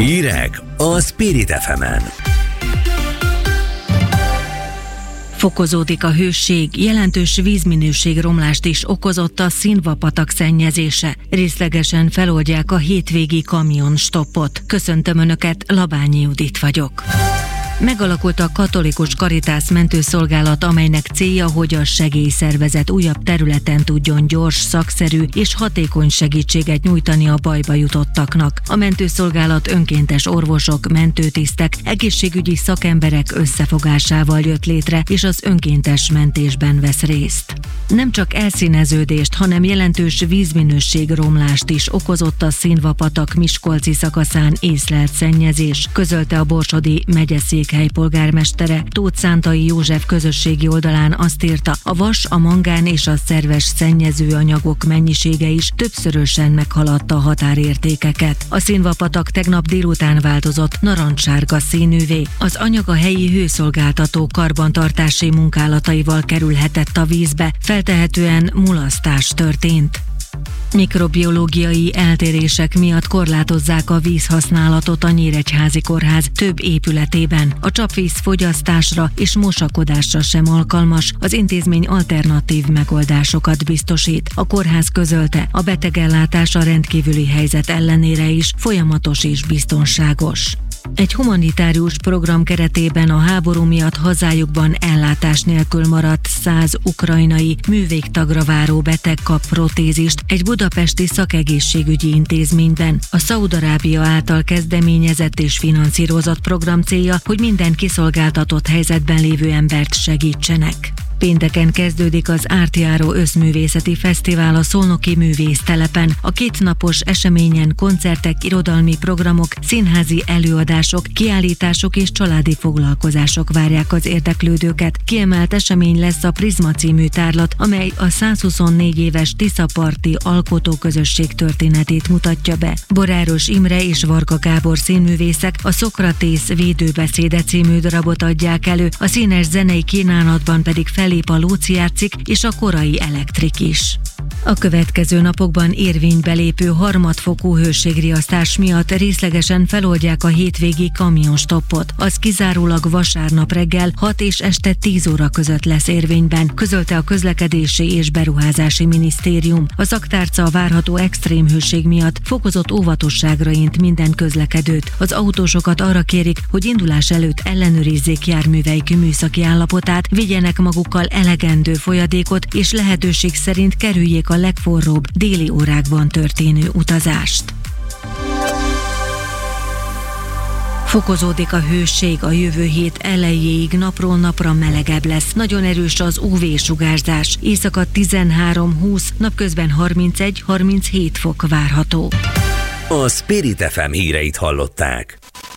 Hírek a Spirit FM-en. Fokozódik a hőség, jelentős vízminőségromlást is okozott a Szinva-patak szennyezése. Részlegesen feloldják a hétvégi kamionstoppot. Köszöntöm Önöket, Labányi Judit vagyok. Megalakult a Katolikus Karitász mentőszolgálat, amelynek célja, hogy a segélyszervezet újabb területen tudjon gyors, szakszerű és hatékony segítséget nyújtani a bajba jutottaknak. A mentőszolgálat önkéntes orvosok, mentőtisztek, egészségügyi szakemberek összefogásával jött létre, és az önkéntes mentésben vesz részt. Nem csak elszíneződést, hanem jelentős vízminőségromlást is okozott a Szinva-patak miskolci szakaszán észlelt szennyezés, közölte a Borsodi megyeszékhely polgármestere. Tóth Szántai József közösségi oldalán azt írta, a vas, a mangán és a szerves szennyezőanyagok mennyisége is többszörösen meghaladta a határértékeket. A Szinva-patak tegnap délután változott narancssárga színűvé. Az anyag a helyi hőszolgáltató karbantartási munkálataival kerülhetett a vízbe, feltehetően mulasztás történt. Mikrobiológiai eltérések miatt korlátozzák a vízhasználatot a Nyíregyházi Kórház több épületében. A csapvíz fogyasztásra és mosakodásra sem alkalmas, az intézmény alternatív megoldásokat biztosít. A kórház közölte, a betegellátás a rendkívüli helyzet ellenére is folyamatos és biztonságos. Egy humanitárius program keretében a háború miatt hazájukban ellátás nélkül maradt 100 ukrajnai művégtagra váró beteg kap protézist egy budapesti szakegészségügyi intézményben. A Szaúd-Arábia által kezdeményezett és finanszírozott program célja, hogy minden kiszolgáltatott helyzetben lévő embert segítsenek. Pénteken kezdődik az Ártjáró Összművészeti Fesztivál a Szolnoki Művésztelepen. A kétnapos eseményen koncertek, irodalmi programok, színházi előadások, kiállítások és családi foglalkozások várják az érdeklődőket. Kiemelt esemény lesz a Prizma című tárlat, amely a 124 éves Tiszaparti alkotóközösség történetét mutatja be. Boráros Imre és Varga Gábor színművészek a Szokratész védőbeszéde című darabot adják elő, a színes zenei kínálatban pedig fellép a Lóci játszik és a korai Elektrik is. A következő napokban érvénybe lépő harmadfokú hőségriasztás miatt részlegesen feloldják a hétvégi kamionstoppot. Az kizárólag vasárnap reggel 6 és este 10 óra között lesz érvényben, közölte a Közlekedési és Beruházási Minisztérium. A szaktárca a várható extrém hőség miatt fokozott óvatosságra int minden közlekedőt. Az autósokat arra kérik, hogy indulás előtt ellenőrizzék járműveik műszaki állapotát, vigyenek magukkal elegendő folyadékot, és lehetőség szerint kerüljék a legforróbb déli órákban történő utazást. Fokozódik a hőség, a jövő hét elejéig napról napra melegebb lesz. Nagyon erős az UV-sugárzás. Éjszaka 13-20, napközben 31-37 fok várható. A Spirit FM híreit hallották.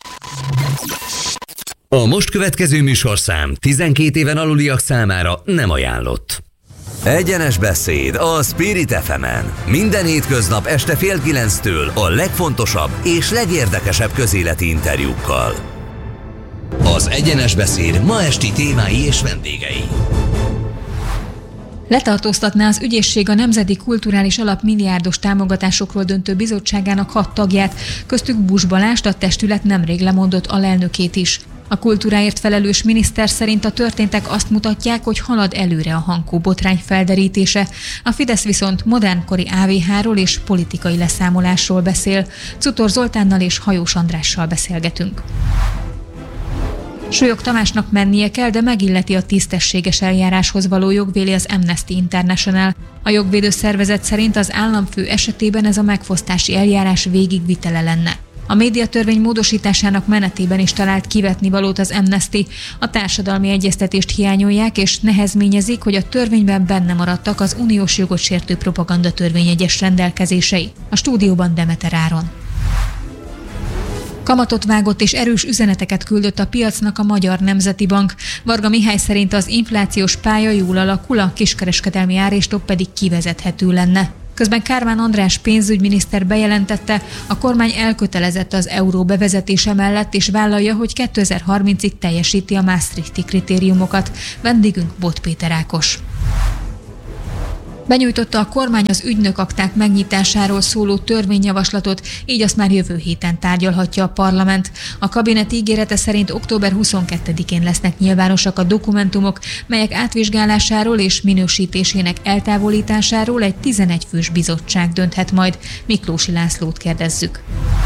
A most következő műsorszám 12 éven aluliak számára nem ajánlott. Egyenes beszéd a Spirit FM-en. Minden hétköznap este 8:30 a legfontosabb és legérdekesebb közéleti interjúkkal. Az Egyenes beszéd ma esti témái és vendégei. Letartóztatná az ügyészség a Nemzeti Kulturális Alap milliárdos támogatásokról döntő bizottságának 6 tagját, köztük Buss Balást, a testület nemrég lemondott alelnökét is. A kultúráért felelős miniszter szerint a történtek azt mutatják, hogy halad előre a Hankó botrány felderítése. A Fidesz viszont modernkori AVH-ról és politikai leszámolásról beszél. Czutor Zoltánnal és Hajós Andrással beszélgetünk. Súlyog Tamásnak mennie kell, de megilleti a tisztességes eljáráshoz való jog, véli az Amnesty International. A jogvédő szervezet szerint az államfő esetében ez a megfosztási eljárás végigvitele lenne. A médiatörvény módosításának menetében is talált kivetnivalót az Amnesty. A társadalmi egyeztetést hiányolják, és nehezményezik, hogy a törvényben benne maradtak az uniós jogot sértő propagandatörvény egyes rendelkezései. A stúdióban Demeter Áron. Kamatot vágott és erős üzeneteket küldött a piacnak a Magyar Nemzeti Bank. Varga Mihály szerint az inflációs pálya jól alakul, a kiskereskedelmi áréstok pedig kivezethető lenne. Közben Kármán András pénzügyminiszter bejelentette, a kormány elkötelezett az euró bevezetése mellett, és vállalja, hogy 2030-ig teljesíti a Maastrichti kritériumokat. Vendégünk Bot Péter Ákos. Benyújtotta a kormány az ügynökakták megnyitásáról szóló törvényjavaslatot, így azt már jövő héten tárgyalhatja a parlament. A kabinet ígérete szerint október 22-én lesznek nyilvánosak a dokumentumok, melyek átvizsgálásáról és minősítésének eltávolításáról egy 11 fős bizottság dönthet majd. Miklósi Lászlót kérdezzük.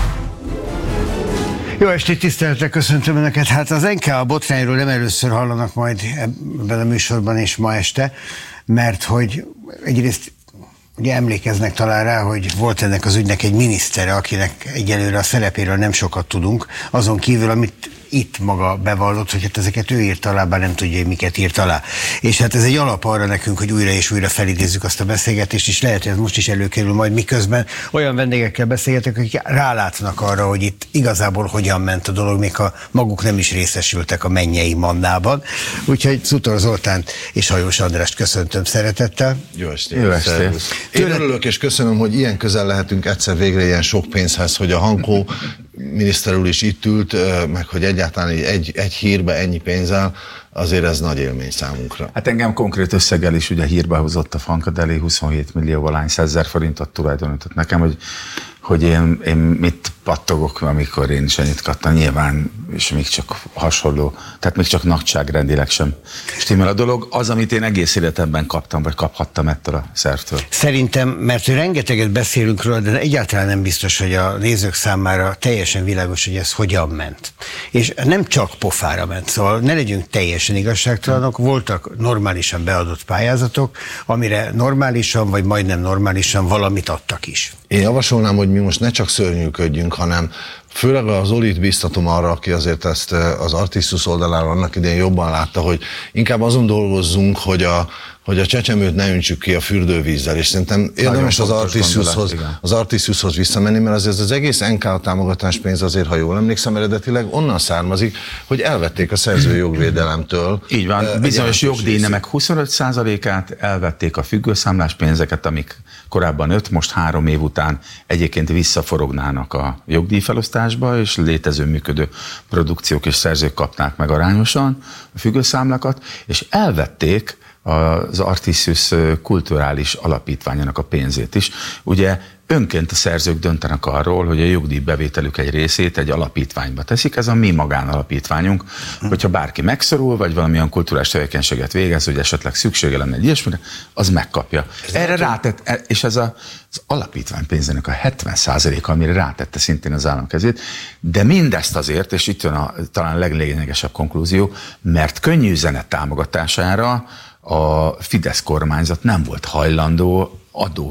Jó estét, tiszteletre köszöntöm Önöket. Hát az NK botrányról nem először hallanak majd ebben a műsorban és ma este, mert hogy egyrészt ugye emlékeznek talán rá, hogy volt ennek az ügynek egy minisztere, akinek egyelőre a szerepéről nem sokat tudunk, azon kívül, amit itt maga bevallott, hogy hát ezeket ő írt alá, bár nem tudja, hogy miket írt alá. És hát ez egy alap arra nekünk, hogy újra és újra felidézzük azt a beszélgetést, és lehet, hogy ez most is előkerül majd, miközben olyan vendégekkel beszélgetek, akik rálátnak arra, hogy itt igazából hogyan ment a dolog, még ha maguk nem is részesültek a mennyei mannában. Úgyhogy Szutor Zoltánt és Hajós Andrást köszöntöm szeretettel. Jó estét. Jó estét. Én örülök és köszönöm, hogy ilyen közel lehetünk egyszer végre ilyen sok pénzhez, hogy a Hankó miniszter úr is itt ült, meg hogy egyáltalán egy hírbe ennyi pénzzel, azért ez nagy élmény számunkra. Hát engem konkrét összeggel is ugye hírbe hozott a Funkadeli, 27 millió valány 100 000 forintot tulajdonított nekem, hogy én mit pattogok, amikor én is ennyit kaptam, nyilván, és még csak hasonló, tehát még csak nagyságrendileg sem stimmel a dolog. Az, amit én egész életemben kaptam, vagy kaphattam ettől a szervtől. Szerintem, mert rengeteget beszélünk róla, de egyáltalán nem biztos, hogy a nézők számára teljesen világos, hogy ez hogyan ment. És nem csak pofára ment, szóval ne legyünk teljesen igazságtalanok, voltak normálisan beadott pályázatok, amire normálisan, vagy majdnem normálisan valamit adtak is. Én javasolnám, hogy mi most ne csak szörnyűködjünk, hanem főleg az Zolit biztatom arra, aki azért ezt az Artistus oldaláról annak idején jobban látta, hogy inkább azon dolgozzunk, hogy a csecsemőt ne öntsük ki a fürdővízzel, és szerintem érdemes az Artistushoz visszamenni, mert azért az egész NK támogatáspénz azért, ha jól emlékszem, eredetileg onnan származik, hogy elvették a szerzőjogvédelemtől. Így van, bizonyos jogdíjnemek 25%-át elvették a függőszámlás pénzeket, amik korábban 5, most 3 év után egyébként visszaforognának a jogdíjfelosztásba, és létező működő produkciók és szerzők kapnák meg arányosan a függőszámlákat, és elvették az Artistus kulturális alapítványának a pénzét is. Ugye önként a szerzők döntenek arról, hogy a jogdíjbevételük egy részét egy alapítványba teszik, ez a mi magánalapítványunk, hogyha bárki megszorul, vagy valamilyen kulturális tevékenységet végez, hogy esetleg szüksége lenne egy ilyesmire, az megkapja. Erre rátett, és ez az alapítvány pénzének a 70%-a, amire rátette szintén az állam kezét, de mindezt azért, és itt jön a talán leglényegesebb konklúzió, mert könnyű üzenet támogatására a Fidesz kormányzat nem volt hajlandó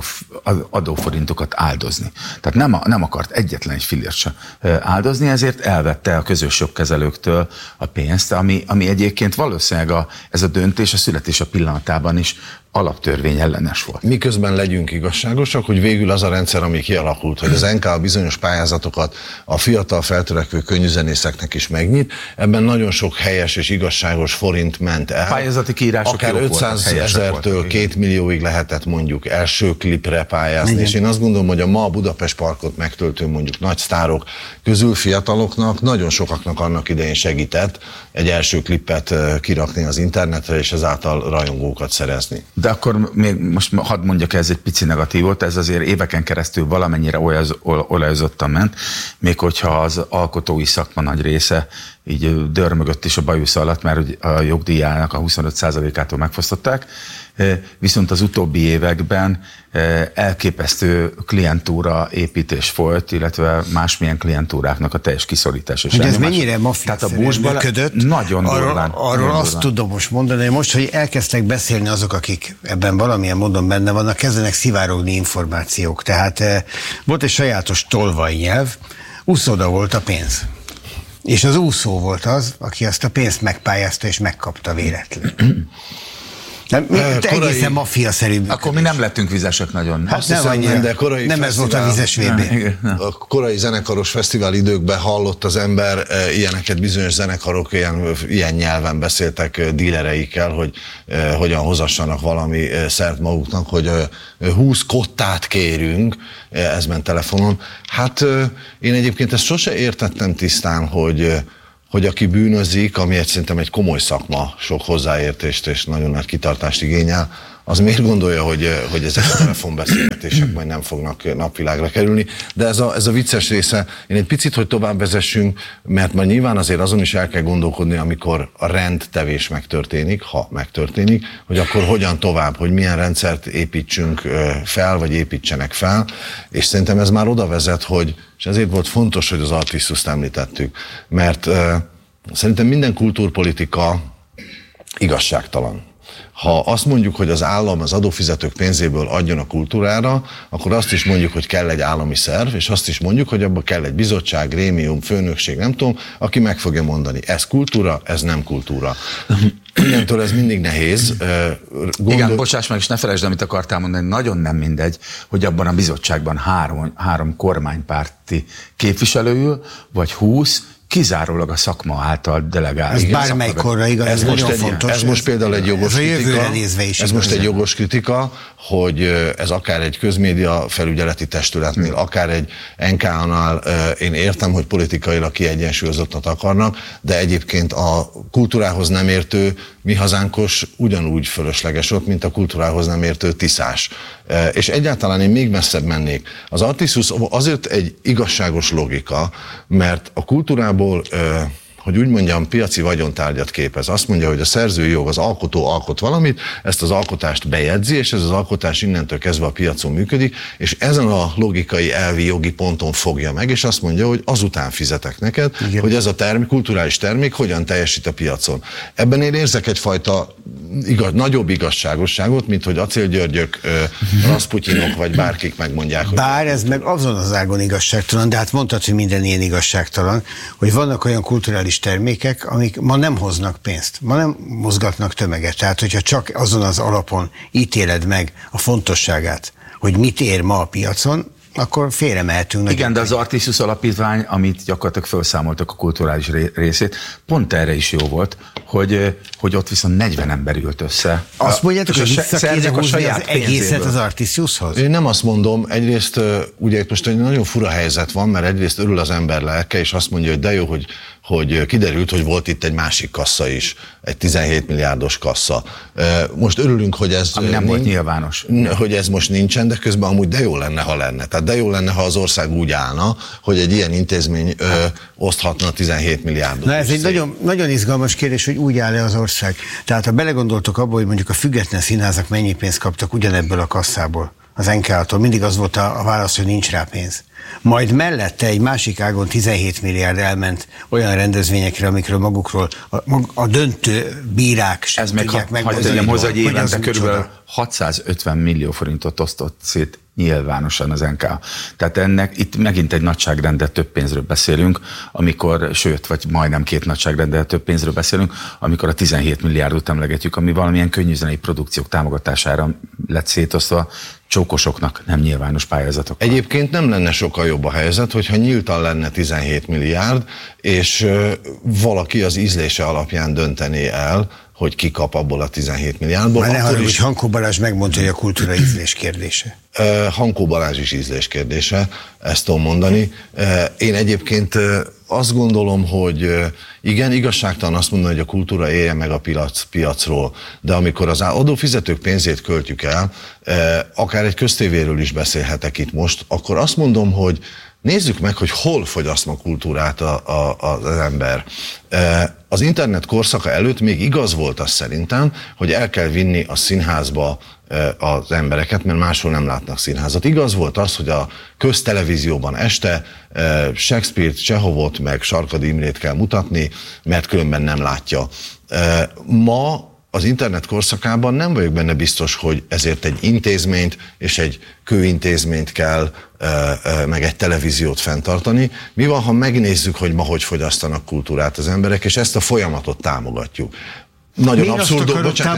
adóforintokat áldozni. Tehát nem akart egyetlen egy fillért sem áldozni, ezért elvette a közös jogkezelőktől a pénzt, ami egyébként valószínűleg ez a döntés a születése pillanatában is alaptörvény ellenes volt. Miközben legyünk igazságosak, hogy végül az a rendszer, ami kialakult, hogy az NK a bizonyos pályázatokat a fiatal feltörekvő könnyűzenészeknek is megnyit, ebben nagyon sok helyes és igazságos forint ment el. Pályázati kiírások akár 500 000-től 2 millióig lehetett mondjuk első klipre pályázni, igen. És én azt gondolom, hogy a ma a Budapest Parkot megtöltő mondjuk nagy sztárok közül fiataloknak, nagyon sokaknak annak idején segített egy első klipet kirakni az internetre, és ezáltal rajongókat szerezni. De akkor még most hadd mondjak, ez egy pici negatívot, ez azért éveken keresztül valamennyire olajozottan ment, még hogyha az alkotói szakma nagy része így dörmögött is a bajusz alatt, mert a jogdíjának a 25%-ától megfosztották, viszont az utóbbi években elképesztő klientúra építés folyt, illetve másmilyen klientúráknak a teljes kiszorítása. Hogy ez mennyire mafiaszerűen működött? Nagyon durván. Arról azt tudom most mondani, hogy most, hogy elkezdtek beszélni azok, akik ebben valamilyen módon benne vannak, kezdenek szivárogni információk. Tehát volt egy sajátos tolvajnyelv, úszoda volt a pénz. És az úszó volt az, aki azt a pénzt megpályázta és megkapta véletlenül. Egészen maffia-szerű. Akkor mi nem lettünk vizesek nagyon. Hát nem ez volt a vizes VB. A korai zenekaros fesztivál időkben hallott az ember ilyeneket, bizonyos zenekarok ilyen nyelven beszéltek dílereikkel, hogy hogyan hozassanak valami szert maguknak, hogy 20 kottát kérünk, ez ment telefonon. Hát én egyébként ezt sose értettem tisztán, hogy aki bűnözik, ami szerintem egy komoly szakma, sok hozzáértést és nagyon nagy kitartást igényel, az miért gondolja, hogy ezek a telefonbeszélgetések majd nem fognak napvilágra kerülni. De ez a vicces része, én egy picit, hogy tovább vezessünk, mert majd nyilván azért azon is el kell gondolkodni, amikor a rendtevés megtörténik, ha megtörténik, hogy akkor hogyan tovább, hogy milyen rendszert építsünk fel, vagy építsenek fel, és szerintem ez már oda vezet, és ezért volt fontos, hogy az Artiszt-t említettük, mert szerintem minden kultúrpolitika igazságtalan. Ha azt mondjuk, hogy az állam az adófizetők pénzéből adjon a kultúrára, akkor azt is mondjuk, hogy kell egy állami szerv, és azt is mondjuk, hogy abban kell egy bizottság, grémium, főnökség, nem tudom, aki meg fogja mondani, ez kultúra, ez nem kultúra. Innentől ez mindig nehéz. Igen, bocsáss meg, és ne felejtsd, amit akartál mondani, nagyon nem mindegy, hogy abban a bizottságban három kormánypárti képviselő vagy 20, kizárólag a szakma által delegált. Ez bármely korra igaz, ez nagyon fontos. Ez most például egy jogos kritika. Ez most egy jogos kritika, hogy ez akár egy közmédia felügyeleti testületnél, akár egy NK-nál, én értem, hogy politikailag kiegyensúlyozottat akarnak, de egyébként a kultúrához nem értő Mi Hazánkos ugyanúgy fölösleges ott, mint a kultúrához nem értő Tiszás. És egyáltalán én még messzebb mennék. Az Artiszt azért egy igazságos logika, mert a kultúrából, hogy úgy mondjam, piaci vagyontárgyat képez. Azt mondja, hogy a szerzői jog, az alkotó alkot valamit, ezt az alkotást bejegyzi, és ez az alkotás innentől kezdve a piacon működik, és ezen a logikai, elvi, jogi ponton fogja meg, és azt mondja, hogy azután fizetek neked, igen, hogy ez a kulturális termék hogyan teljesít a piacon. Ebben én érzek egyfajta nagyobb igazságosságot, mint hogy Acél Györgyök, Rasputyinok vagy bárkik megmondják. Bár ez meg azon az ágon igazságtalan, de hát mondtad, hogy minden ilyen igazságtalan, hogy vannak olyan kulturális termékek, amik ma nem hoznak pénzt, ma nem mozgatnak tömeget. Tehát, hogyha csak azon az alapon ítéled meg a fontosságát, hogy mit ér ma a piacon, akkor félremehetünk. Igen, de az Artiszt Alapítvány, amit gyakorlatilag felszámoltak a kulturális részét, pont erre is jó volt, hogy ott viszont 40 ember ült össze. Azt mondjátok, hogy vissza kéne húzni az egészet az Artiszt-hoz? Én nem azt mondom, egyrészt ugye most egy nagyon fura helyzet van, mert egyrészt örül az ember lelke, és azt mondja, hogy de jó, hogy kiderült, hogy volt itt egy másik kassa is, egy 17 milliárdos kassa. Most örülünk, hogy ez ami nem volt nyilvános. Hogy ez most nincsen, de közben amúgy de jó lenne, ha lenne. Tehát de jó lenne, ha az ország úgy állna, hogy egy ilyen intézmény oszthatna 17 milliárdot. Na ez egy nagyon, nagyon izgalmas kérdés, hogy úgy áll-e az ország. Tehát ha belegondoltok abba, hogy mondjuk a független színházak mennyi pénzt kaptak ugyanebből a kasszából, az NK-tól, mindig az volt a válasz, hogy nincs rá pénz. Majd mellette egy másik ágon 17 milliárd elment olyan rendezvényekre, amikről magukról a döntő bírák sem tudják megmondani. Ez egy évente körülbelül 650 millió forintot osztott szét nyilvánosan az NK. Tehát ennek itt megint egy nagyságrendel több pénzről beszélünk, sőt, vagy majdnem 2 nagyságrendel több pénzről beszélünk, amikor a 17 milliárdot emlegetjük, ami valamilyen könnyűzenei produkciók támogatására lett szétosztva, csókosoknak, nem nyilvános pályázatok. Egyébként nem lenne sokkal jobb a helyzet, hogyha nyíltan lenne 17 milliárd, és valaki az ízlése alapján döntené el, hogy ki kap abból a 17 milliárdból. Már ne hallom, hogy Hankó Balázs megmondta, hogy a kultúra ízlés kérdése. Hankó Balázs is ízlés kérdése, ezt tudom mondani. Én egyébként azt gondolom, hogy igen, igazságtalan azt mondani, hogy a kultúra éljen meg a piacról, de amikor az adófizetők pénzét költjük el, akár egy köztévéről is beszélhetek itt most, akkor azt mondom, hogy nézzük meg, hogy hol fogyaszt ma kultúrát az ember. Az internet korszaka előtt még igaz volt az szerintem, hogy el kell vinni a színházba az embereket, mert máshol nem látnak színházat. Igaz volt az, hogy a köztelevízióban este Shakespeare-t, Csehovot meg Sarkadi Imrét kell mutatni, mert különben nem látja. Ma az internet korszakában nem vagyok benne biztos, hogy ezért egy intézményt és egy kőintézményt kell, meg egy televíziót fenntartani. Mi van, ha megnézzük, hogy ma hogy fogyasztanak kultúrát az emberek, és ezt a folyamatot támogatjuk? Nagyon abszurd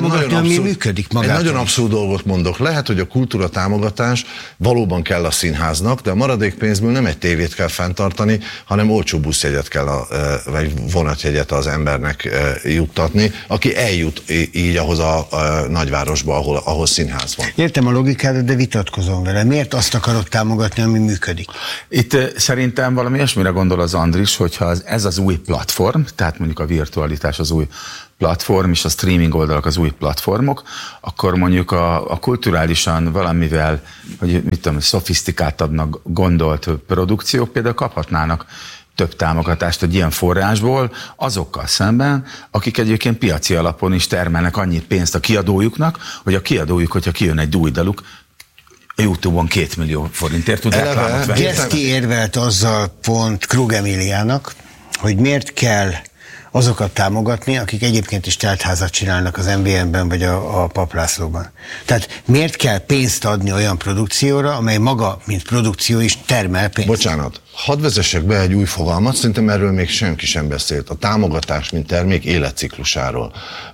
dolgot mondok. Lehet, hogy a kultúra támogatás valóban kell a színháznak, de a maradék pénzből nem egy tévét kell fenntartani, hanem olcsó buszjegyet kell, vagy vonatjegyet az embernek juttatni, aki eljut így ahhoz a nagyvárosba, ahol színház van. Értem a logikádat, de vitatkozom vele. Miért azt akarod támogatni, ami működik? Itt szerintem valami olyasmire gondol az Andris, hogyha ez az új platform, tehát mondjuk a virtualitás az új platform és a streaming oldalak az új platformok, akkor mondjuk a kulturálisan valamivel, hogy mit tudom, szofisztikáltabbnak gondolt produkciók például kaphatnának több támogatást egy ilyen forrásból azokkal szemben, akik egyébként piaci alapon is termelnek annyi pénzt a kiadójuknak, hogy a kiadójuk, hogyha kijön egy új daluk, a YouTube-on 2 millió forintért tud reklámot venni. Geszti érvelt azzal pont Krug Emiliának, hogy miért kell azokat támogatni, akik egyébként is teltházat csinálnak az MVM-ben vagy a Paplászlóban. Tehát miért kell pénzt adni olyan produkcióra, amely maga, mint produkció is termel pénzt? Bocsánat, hadd vezessek be egy új fogalmat, szerintem erről még senki sem beszélt. A támogatás, mint termék életciklusáról.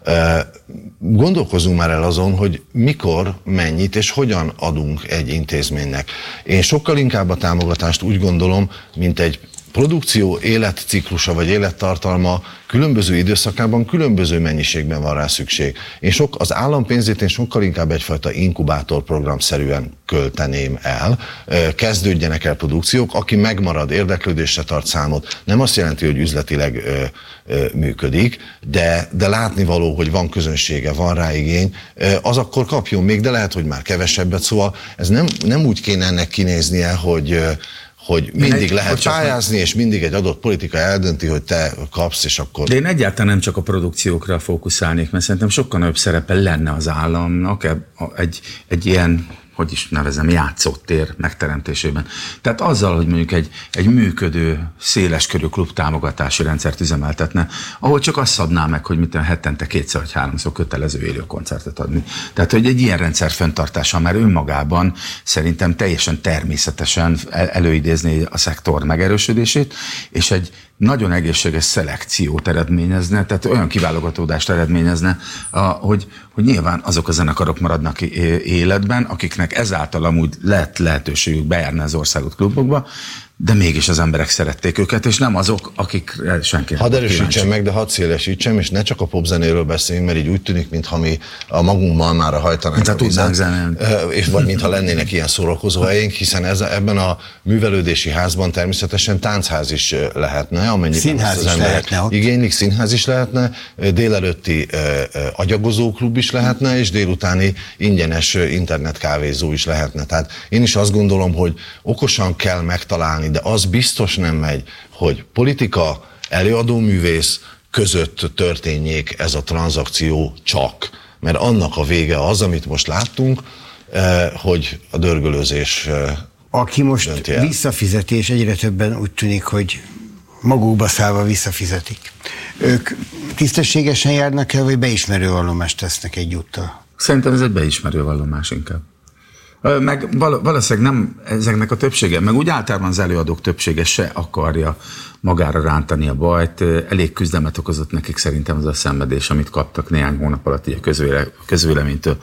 Gondolkozunk már el azon, hogy mikor, mennyit és hogyan adunk egy intézménynek. Én sokkal inkább a támogatást úgy gondolom, mint egy produkció életciklusa vagy élettartalma különböző időszakában különböző mennyiségben van rá szükség. Az állampénzét én sokkal inkább egyfajta inkubátorprogram-szerűen költeném el. Kezdődjenek el produkciók, aki megmarad, érdeklődésre tart számot, nem azt jelenti, hogy üzletileg működik, de látnivaló, hogy van közönsége, van rá igény, az akkor kapjon még, de lehet, hogy már kevesebbet. Szóval ez nem úgy kéne ennek kinéznie, hogy mindig lehet pályázni, és mindig egy adott politika eldönti, hogy te kapsz, és akkor... De én egyáltalán nem csak a produkciókra fókuszálnék, mert szerintem sokkal nagyobb szerepe lenne az államnak egy ilyen, hogy is nevezem, játszótér megteremtésében. Tehát azzal, hogy mondjuk egy működő, széleskörű klub támogatási rendszert üzemeltetne, ahol csak azt szabná meg, hogy hetente 2 vagy 3 kötelező élő koncertet adni. Tehát, hogy egy ilyen rendszer fenntartása már önmagában szerintem teljesen természetesen előidézni a szektor megerősödését, és egy nagyon egészséges szelekciót eredményezne, tehát olyan kiválogatódást eredményezne, hogy nyilván azok a zenekarok maradnak életben, akiknek ezáltal amúgy lett lehetőségük bejárni az országút klubokba, de mégis az emberek szerették őket, és nem azok, akik senki. Hadd erősítsem meg, de hadd szélesítsem, és ne csak a popzenéről beszéljünk, mert így úgy tűnik, mintha mi a magunk malmára hajtanánk a vizet, és vagy mintha lennének ilyen szórakozó helyénk, hiszen ebben a művelődési házban természetesen táncház is lehetne, amennyiben színház is lehetne. Igénylik, színház is lehetne, délelőtti agyagozó klub is lehetne, és délutáni ingyenes internetkávézó is lehetne. Tehát én is azt gondolom, hogy okosan kell megtalálni, de az biztos nem megy, hogy politika, előadóművész között történjék ez a tranzakció csak. Mert annak a vége az, amit most láttunk, hogy a dörgölőzés aki most visszafizeti, és egyre többen úgy tűnik, hogy magukba szállva visszafizetik. Ők tisztességesen járnak el, vagy beismerő vallomást tesznek egyúttal? Szerintem ez egy beismerő vallomás inkább. Meg valószínűleg nem ezeknek a többsége, meg úgy általában az előadók többsége se akarja magára rántani a bajt. Elég küzdelmet okozott nekik szerintem az a szenvedés, amit kaptak néhány hónap alatt a közvéleménytől.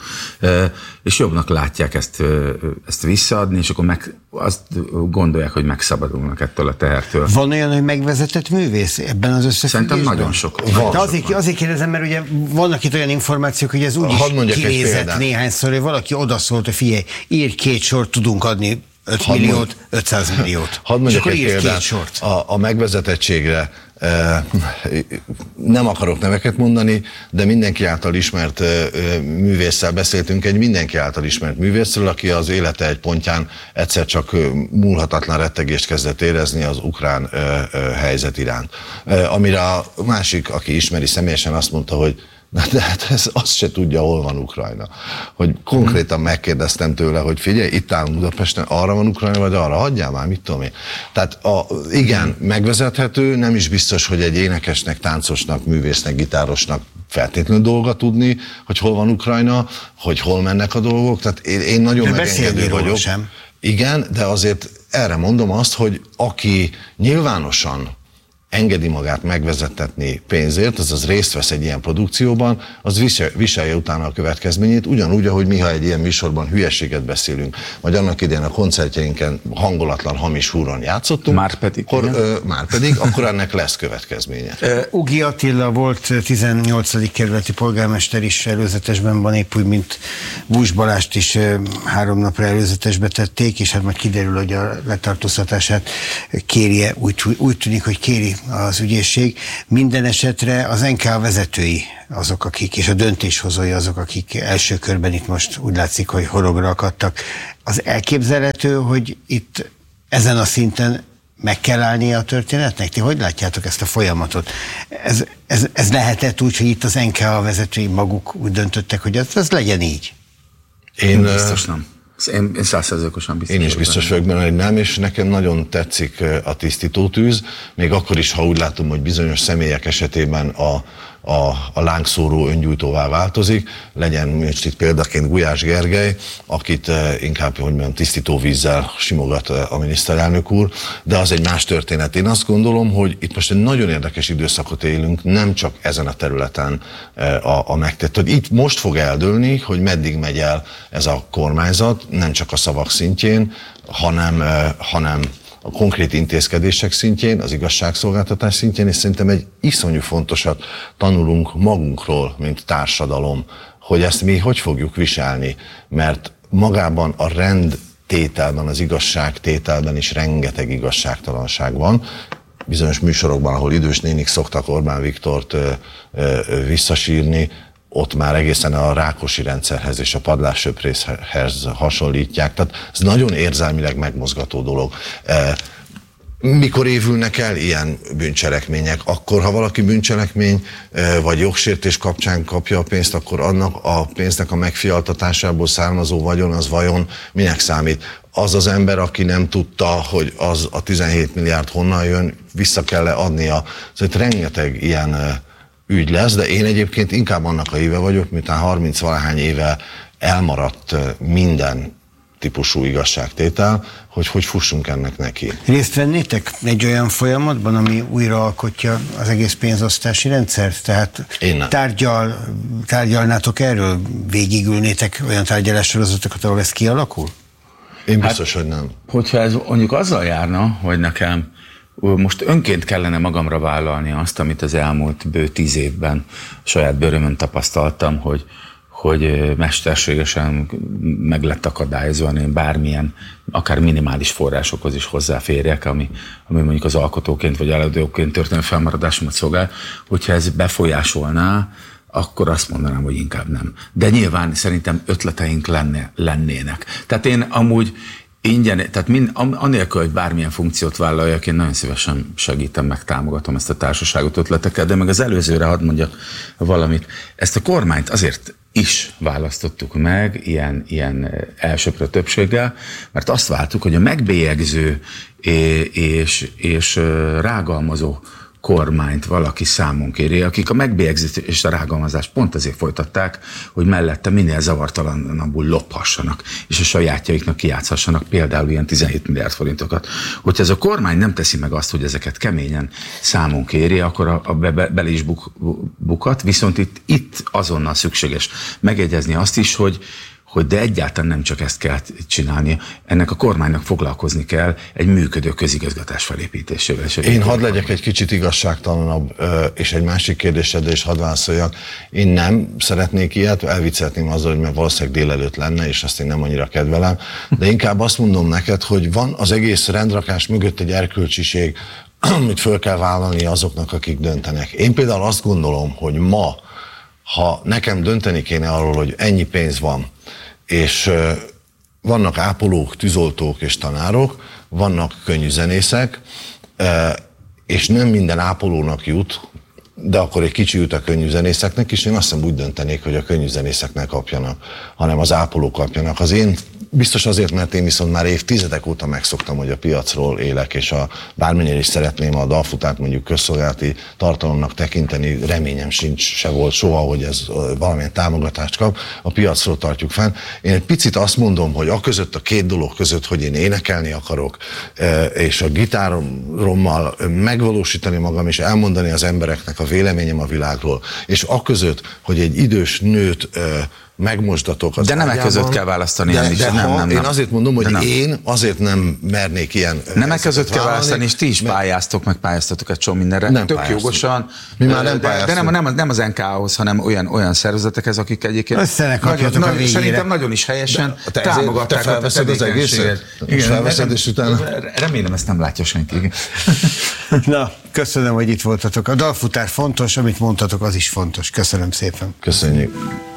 És jobbnak látják ezt visszaadni, és akkor azt gondolják, hogy megszabadulnak ettől a tehertől. Van olyan, hogy megvezetett művész ebben az összefüggésben? Szerintem nagyon sok. De azért kérdezem, mert ugye vannak itt olyan információk, hogy ez úgy is kinézett néhányszor, hogy valaki odaszólt, hogy figyelj, írj 2 sort, tudunk adni 5 milliót, 500 milliót. Hadd mondjak egy példát a megvezetettségre. Nem akarok neveket mondani, de mindenki által ismert művésszel beszéltünk, egy mindenki által ismert művészről, aki az élete egy pontján egyszer csak múlhatatlan rettegést kezdett érezni az ukrán helyzet iránt. Amire a másik, aki ismeri személyesen, azt mondta, hogy de hát azt se tudja, hol van Ukrajna. Hogy konkrétan megkérdeztem tőle, hogy figyelj, itt állunk Budapesten, arra van Ukrajna, vagy arra, hagyjál már, mit tudom én. Tehát igen, megvezethető, nem is biztos, hogy egy énekesnek, táncosnak, művésznek, gitárosnak feltétlenül dolga tudni, hogy hol van Ukrajna, hogy hol mennek a dolgok. Tehát én nagyon megengedő vagyok. Sem. Igen, de azért erre mondom azt, hogy aki nyilvánosan engedi magát megvezettetni pénzért, azaz részt vesz egy ilyen produkcióban, az viselje utána a következményét, ugyanúgy, ahogy mi, ha egy ilyen műsorban hülyeséget beszélünk, vagy annak idején a koncertjeinken hangolatlan, hamis húron játszottunk, márpedig, akkor ennek lesz következménye. Ugi Attila volt 18. kerületi polgármester is előzetesben van, épp úgy, mint Bús Balást is 3 napra előzetesbe tették, és hát majd kiderül, hogy a letartóztatását kérje, úgy tűnik, hogy kéri az ügyészség. Minden esetre az NKA vezetői azok, akik, és a döntéshozói azok, akik első körben itt most úgy látszik, hogy horogra akadtak. Az elképzelhető, hogy itt ezen a szinten meg kell állnia a történetnek? Ti hogy látjátok ezt a folyamatot? Ez lehetett úgy, hogy itt az NKA vezetői maguk úgy döntöttek, hogy ez legyen így? Én biztos nem. Én 100%-osan biztos. Én is biztos vagyok benne, hogy nem, és nekem nagyon tetszik a tisztítótűz, még akkor is, ha úgy látom, hogy bizonyos személyek esetében a lángszóró öngyújtóvá változik, legyen most itt példaként Gulyás Gergely, akit inkább, hogy mondjam, tisztítóvízzel simogat a miniszterelnök úr, de az egy más történet. Én azt gondolom, hogy itt most egy nagyon érdekes időszakot élünk, nem csak ezen a területen a megtett, hogy itt most fog eldőlni, hogy meddig megy el ez a kormányzat, nem csak a szavak szintjén, hanem a konkrét intézkedések szintjén, az igazságszolgáltatás szintjén, és szerintem egy iszonyú fontosat tanulunk magunkról, mint társadalom, hogy ezt mi hogy fogjuk viselni, mert magában a rendtételben, az igazságtételben is rengeteg igazságtalanság van. Bizonyos műsorokban, ahol idős nénik szoktak Orbán Viktort visszasírni, ott már egészen a Rákosi rendszerhez és a padlássöprészhez hasonlítják. Tehát ez nagyon érzelmileg megmozgató dolog. Mikor évülnek el ilyen bűncselekmények? Akkor, ha valaki bűncselekmény vagy jogsértés kapcsán kapja a pénzt, akkor annak a pénznek a megfialtatásából származó vagyon, az vajon minek számít? Az az ember, aki nem tudta, hogy az a 17 milliárd honnan jön, vissza kell adnia. Szóval rengeteg ilyen ügy lesz, de én egyébként inkább annak a híve vagyok, miután 30-valahány éve elmaradt minden típusú igazságtétel, hogy fussunk ennek neki. Részt vennétek egy olyan folyamatban, ami újra alkotja az egész pénzosztási rendszert? Tehát tárgyalnátok erről? Végigülnétek olyan tárgyalássorozatokat, ahol ez kialakul? Én biztos, hogy nem. Hogyha ez mondjuk azzal járna, hogy nekem most önként kellene magamra vállalni azt, amit az elmúlt bő 10 évben saját bőrömön tapasztaltam, hogy mesterségesen meg lett akadályozva, én bármilyen, akár minimális forrásokhoz is hozzáférjek, ami mondjuk az alkotóként vagy előadóként történő felmaradásomat szolgál, hogyha ez befolyásolná, akkor azt mondanám, hogy inkább nem. De nyilván szerintem ötleteink lennének. Tehát én amúgy ingyen, tehát anélkül, hogy bármilyen funkciót vállaljak, én nagyon szívesen segítem, meg támogatom ezt a társaságot ötletekkel, de meg az előzőre hadd mondjak valamit. Ezt a kormányt azért is választottuk meg ilyen elsöprő többséggel, mert azt vártuk, hogy a megbélyegző és rágalmazó kormányt valaki számon kéri, akik a megbélyegzést és a rágalmazást pont azért folytatták, hogy mellette minél zavartalanabbul lophassanak, és a sajátjaiknak kijátszhassanak például ilyen 17 milliárd forintokat. Hogyha ez a kormány nem teszi meg azt, hogy ezeket keményen számon kéri, akkor bele is bukat, viszont itt azonnal szükséges megjegyezni azt is, hogy de egyáltalán nem csak ezt kell csinálni, ennek a kormánynak foglalkozni kell egy működő közigazgatás felépítésével. Én hadd legyek egy kicsit igazságtalanabb, és egy másik kérdésedre is hadd válaszoljak. Én nem szeretnék ilyet, elvicceltném azzal, hogy mert valószínűleg délelőtt lenne, és azt én nem annyira kedvelem, de inkább azt mondom neked, hogy van az egész rendrakás mögött egy erkölcsiség, amit föl kell vállalni azoknak, akik döntenek. Én például azt gondolom, hogy ma, ha nekem dönteni kéne arról, hogy ennyi pénz van, és vannak ápolók, tűzoltók és tanárok, vannak könnyűzenészek, és nem minden ápolónak jut, de akkor egy kicsi jut a könnyűzenészeknek is, én azt hiszem úgy döntenék, hogy a könnyűzenészek kapjanak, hanem az ápolók kapjanak. Az én biztos azért, mert én viszont már évtizedek óta megszoktam, hogy a piacról élek, és bármennyire is szeretném a dalfutárt mondjuk közszolgálati tartalomnak tekinteni, reményem sincs, se volt soha, hogy ez valamilyen támogatást kap, a piacról tartjuk fenn. Én egy picit azt mondom, hogy aközött a két dolog között, hogy én énekelni akarok, és a gitárommal megvalósítani magam, és elmondani az embereknek a véleményem a világról, és aközött, hogy egy idős nőt megmosdatok az de nemek ágyában. között kell választani. Nem. Én azért mondom, hogy én azért nem mernék ilyen... Nemek között kell választani, és ti is pályáztok, meg pályáztatok egy csomó mindenre. Nem tök pályáztunk. Jogosan. Mi már nem pályáztunk. De nem az NK-hoz, hanem olyan szervezetekhez, akik egyébként szerintem nagyon is helyesen támogatták a tevékenységet. Felveszed, és utána... Remélem, ezt nem látja senki. Na, köszönöm, hogy itt voltatok. A dalfutár fontos, amit mondtatok, az is fontos. Köszönöm szépen. Köszönjük.